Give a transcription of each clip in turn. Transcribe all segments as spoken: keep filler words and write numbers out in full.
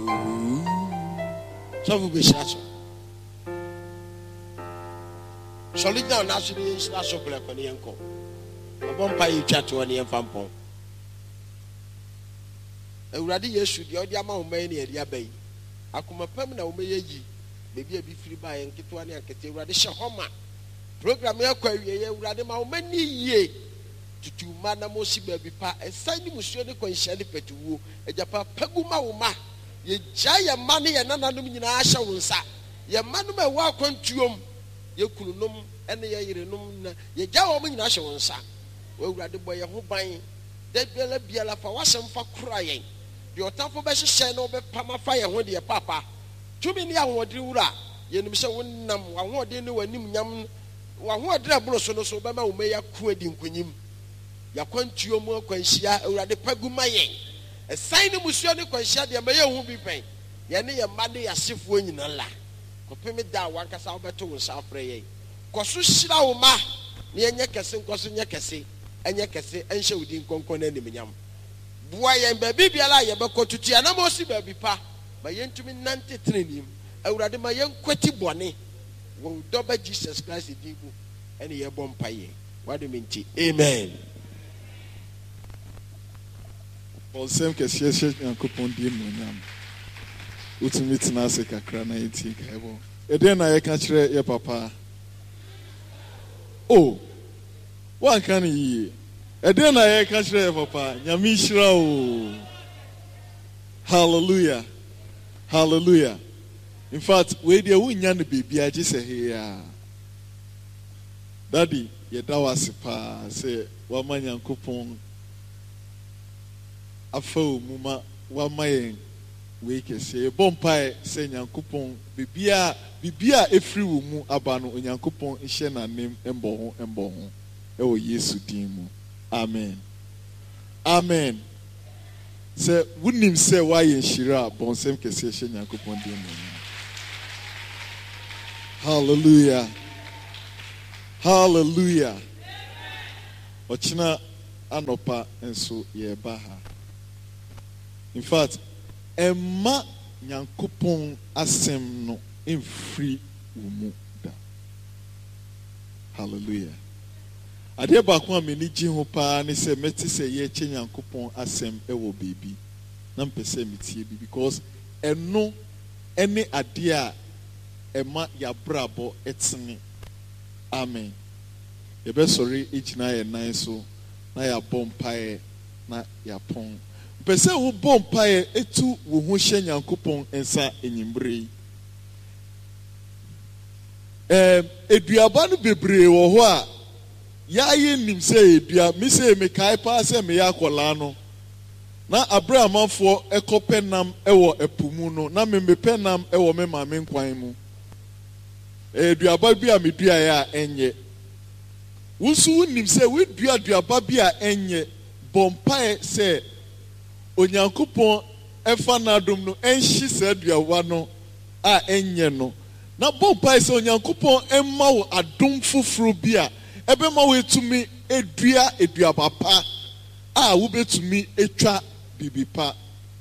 So we be shaso. Solid down naturally is not so black on the uncle. A bumpy you chat to any fampon. A radi yes, the other amount many at Yabe. I come a permanent omeji, maybe a be free by and Kitwani and Katia Shahoma. Program your query, Radima many ye to two manamosi baby pa, and signing Monsieur the Conchani Petu, a Japa Peguma Uma, ye giant money and anonymous Asha Wunsa, ye manuma walk on tuum. You could know any year, ye jaw in Ashawansa. Well, rather boy, who buying that bella biela for wasam for crying. Your top of best shine over Pama fire when dear papa. Too many young what you ra. Yen Mister Winnam, one more dinner when him yam, one more drabble so no so by my may acquainting with him. Ya quantio more quenchia or the pegumaye. A sign of Monsieur de Quenchia, the mayor won't be pain. Yanni a money as if winning a la. Kopeme da wanka sa obeto wonsa afreye koso hira wo ma ne enye kese koso nye kese enye kese enhye wudi nkonkon na nimnyam bua yen ba bibiala ye bekotutu ya na mo si ba bi pa ba yentumi nante trenim awurade ma yen kwati bone wo doba Jesus Christ dibu ene ye bompaye wadu minti amen. Bonsem kese hye yankopon di nimnyam utumi tena se kakra na yeti kaebo eden na ye ka kire ye papa oh wan kan yi eden na ye ka kire ye papa nyame hira o hallelujah hallelujah. In fact we dey wunya no bibia agi se he ya daddy ye da wase pa se wa manyankopon afa omuma wa mayen we can say bompae say nyankopon bibia bibia efri wo mu aba no nyankopon ihye na nem embo ho embo ho e wo Yesu din mu amen amen. Say wunim say why nhira bonsem kese ihye nyankopon din mu hallelujah hallelujah. Ochina anopa enso ye baha. In fact Emma nyankopon asem no emfiri umu da. Hallelujah. Ade ba ko ameni gi ho pa ne se meti se ye che nyankopon asem e wo baby. Na mpese metie bi because eno ene ade a emma ya brabo etene. Amen. Ye be sorry igina ye nan so na ya bompae na ya pon. Pese wo bompae etu wo ho hye nyankopon ensa enyimbre. Eh eduaba no bebre wo ho a ya ye nim se edua mi se me kai pa se me ya kola no na abrahamafo ekopenam ewo epumu no na me mepenam ewo me ma me nkwan mu. Eduaba bi a medua ya enye wusu nim se we dua duaba bi a enye bompae se onyankopon efa na adom no enhyi se aduawa no a enye no na bompai se onyankopon emma wo adom foforo bi a ebe ma wo etumi edua eduaba pa a wo betumi etwa bibipa.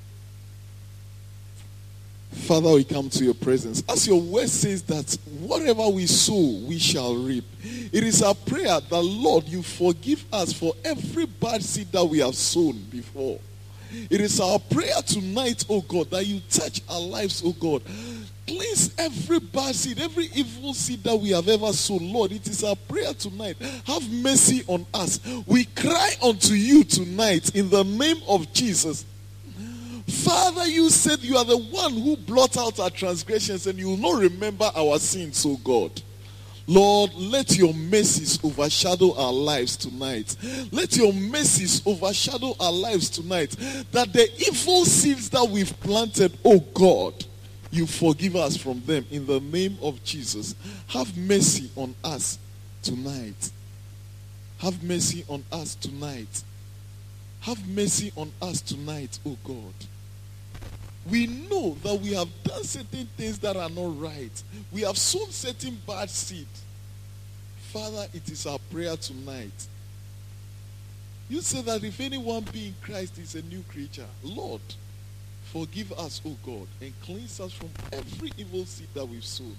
Father, we come to your presence. As your word says that whatever we sow, we shall reap. It is our prayer that, Lord, you forgive us for every bad seed that we have sown before. It is our prayer tonight, oh God, that you touch our lives, oh God. Cleanse every bad seed, every evil seed that we have ever sown. Lord, it is our prayer tonight. Have mercy on us. We cry unto you tonight in the name of Jesus. Father, you said you are the one who blot out our transgressions and you will not remember our sins, oh God. Lord, let your mercies overshadow our lives tonight. Let your mercies overshadow our lives tonight. That the evil seeds that we've planted, oh God, you forgive us from them in the name of Jesus. Have mercy on us tonight. Have mercy on us tonight. Have mercy on us tonight, oh God. We know that we have done certain things that are not right. We have sown certain bad seed. Father, it is our prayer tonight. You say that if anyone be in Christ is a new creature. Lord, Forgive us, O God, and cleanse us from every evil seed that we've sown.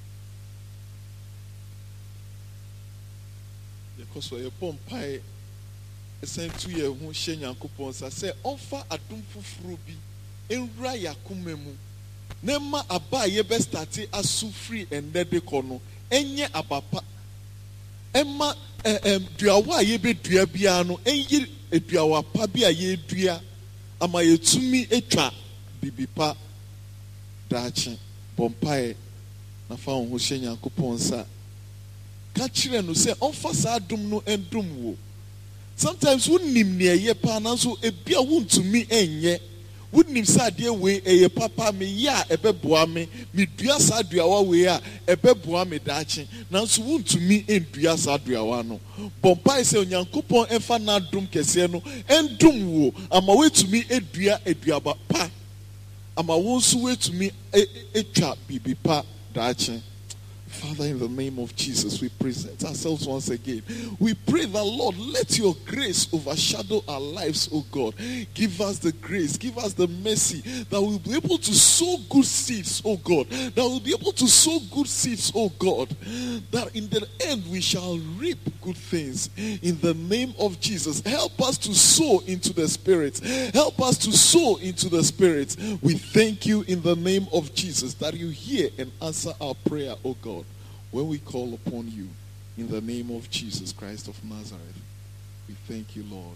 Because we are born pie, sent to you who share Yankupon say, offer a dum frubi, and raya kumemu. Nema aba ye best stati asu free and dead kono, enye abapa. Emma em duawa ye be dua biano, enye eduawa pabia ye dua, ama ye tumi etwa bibipa dachi bompae na fa ho hye Nyankopon sa ka kire no se onfa sa adum no endum wo. Sometimes wunnim ne ye pa na so ebia wuntumi enye wunnim sa de we eye papa me ya ebeboa me me dua sa duawa we a ebeboa me dachi na so wuntumi endua sa duawa no bompae se Nyankopon enfa na adum kese no endum wo ama wetumi edua eduaba pa ama wonsu wetumi etwa bibipa dachi. Father, in the name of Jesus, we present ourselves once again. We pray that, Lord, let your grace overshadow our lives, oh God. Give us the grace, give us the mercy that we'll be able to sow good seeds, oh God. That we'll be able to sow good seeds, oh God. That in the end we shall reap good things. In the name of Jesus, help us to sow into the Spirit. Help us to sow into the Spirit. We thank you in the name of Jesus that you hear and answer our prayer, oh God, when we call upon you in the name of Jesus Christ of Nazareth. We thank you, Lord.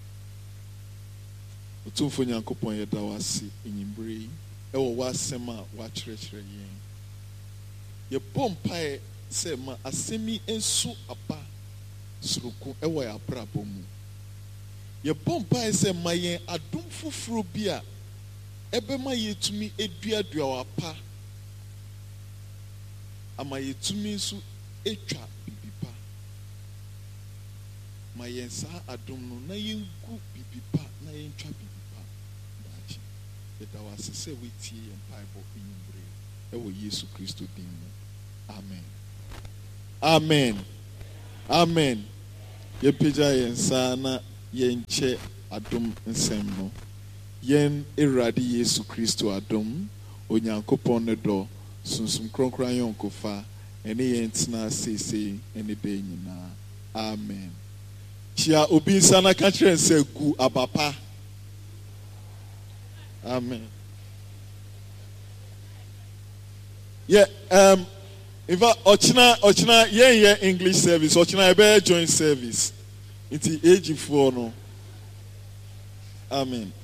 Otumfo Nyankopon yeda wase enyimbre ewo wasema wa kyerɛkyerɛ yɛn. Ye bompae se ma asemi enso aba suruku ewo ya brabo mu. Ye bompae se ma yɛn adom foforo bi a ebema yetumi eduadua wapa ama yetumi nso etwa bibipa ma yensa adom no na yengu bibipa na yentwa bibipa dachi beta wasese wetie yen bible enyimbre ewo Yesu Kristo din mu. Amen. Amen. Amen. Ye pija yensa na yenche adom nsem no. Yen Erade Yesu Kristo adom Onyankopon ne do sunsum kronkran yonkofa ene yentina sese ene de nyina. Amen. Chia obi nsana ka kire nse gu abapa. Amen. Yeah, um if ochina ochina yen ye English service ochina ebe join service. Iti age for no. Amen.